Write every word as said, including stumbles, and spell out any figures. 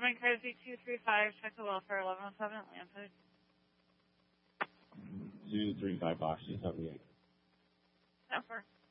seven, Crazy two three five, check the welfare, eleven oh seven, Atlantic. two three five, Fox two seventy-eight. ten four.